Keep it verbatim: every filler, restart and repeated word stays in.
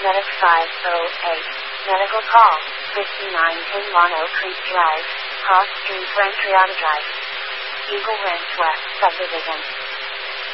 Medic five oh eight. Medical call. fifty-nine ten Long Oak Creek Drive. Cross Street, Rantriata Drive. Eagle Ranch West Subdivision.